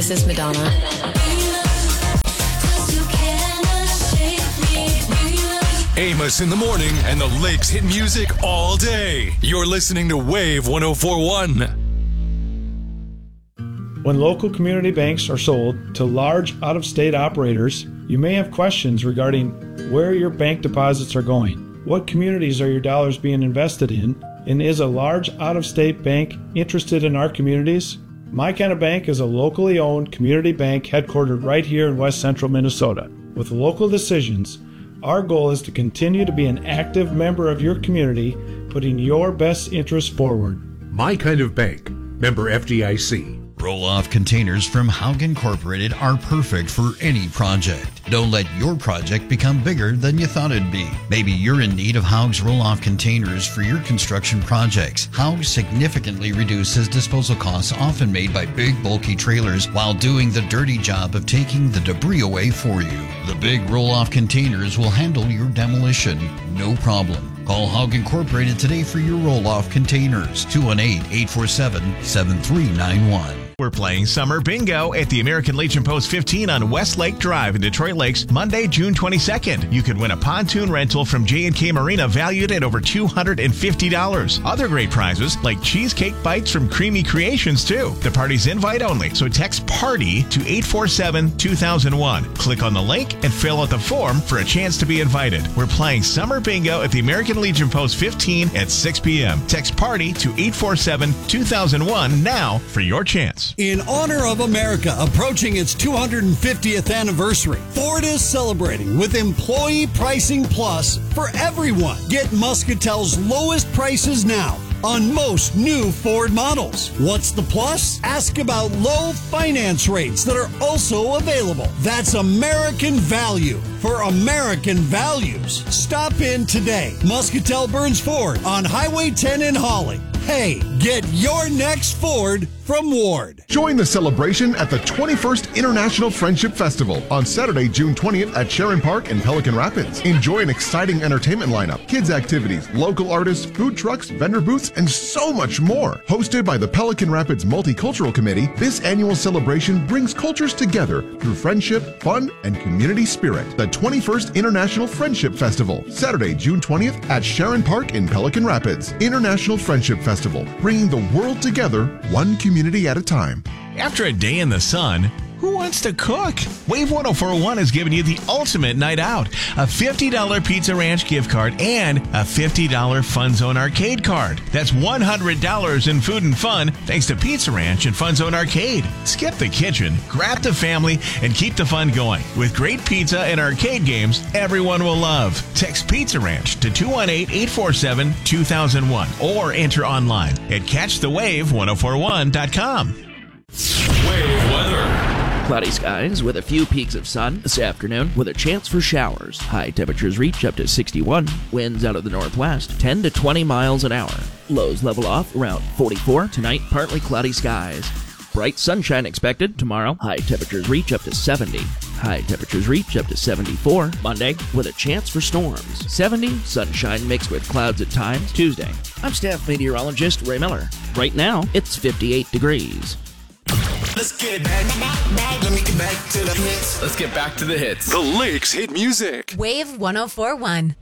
This is Madonna. Amos in the morning and the Lakes hit music all day. You're listening to Wave 104.1. When local community banks are sold to large out-of-state operators, you may have questions regarding where your bank deposits are going. What communities are your dollars being invested in? And is a large out-of-state bank interested in our communities? My Kind of Bank is a locally owned community bank headquartered right here in West Central Minnesota. With local decisions, our goal is to continue to be an active member of your community, putting your best interests forward. My Kind of Bank, member FDIC. Roll-off containers from Haug Incorporated are perfect for any project. Don't let your project become bigger than you thought it'd be. Maybe you're in need of Haug's roll-off containers for your construction projects. Haug significantly reduces disposal costs often made by big, bulky trailers while doing the dirty job of taking the debris away for you. The big roll-off containers will handle your demolition, no problem. Call Haug Incorporated today for your roll-off containers. 218-847-7391. We're playing Summer Bingo at the American Legion Post 15 on Westlake Drive in Detroit Lakes, Monday, June 22nd. You can win a pontoon rental from J&K Marina valued at over $250. Other great prizes like cheesecake bites from Creamy Creations, too. The party's invite only, so text PARTY to 847-2001. Click on the link and fill out the form for a chance to be invited. We're playing Summer Bingo at the American Legion Post 15 at 6 p.m. Text PARTY to 847-2001 now for your chance. In honor of America approaching its 250th anniversary, Ford is celebrating with Employee Pricing Plus for everyone. Get Muscatel's lowest prices now on most new Ford models. What's the plus? Ask about low finance rates that are also available. That's American value for American values. Stop in today. Muscatel Burns Ford on Highway 10 in Holly. Hey, get your next Ford from Ward. Join the celebration at the 21st International Friendship Festival on Saturday, June 20th at Sharon Park in Pelican Rapids. Enjoy an exciting entertainment lineup, kids activities, local artists, food trucks, vendor booths, and so much more. Hosted by the Pelican Rapids Multicultural Committee, this annual celebration brings cultures together through friendship, fun, and community spirit. The 21st International Friendship Festival, Saturday, June 20th at Sharon Park in Pelican Rapids. International Friendship Festival, bringing the world together, one community at a time. After a day in the sun, who wants to cook? Wave 104.1 is giving you the ultimate night out. A $50 Pizza Ranch gift card and a $50 Fun Zone Arcade card. That's $100 in food and fun thanks to Pizza Ranch and Fun Zone Arcade. Skip the kitchen, grab the family, and keep the fun going. With great pizza and arcade games everyone will love. Text Pizza Ranch to 218-847-2001 or enter online at catchthewave1041.com. Wave weather. Cloudy skies with a few peaks of sun this afternoon with a chance for showers. High temperatures reach up to 61. Winds out of the northwest 10 to 20 miles an hour. Lows level off around 44. Tonight, partly cloudy skies. Bright sunshine expected tomorrow. High temperatures reach up to 70. High temperatures reach up to 74. Monday, with a chance for storms. 70, sunshine mixed with clouds at times. Tuesday, I'm staff meteorologist Ray Miller. Right now, it's 58 degrees. Let's get back. Let me get back to the hits. Let's get back to the hits. The Lakes hit music. Wave 104.1.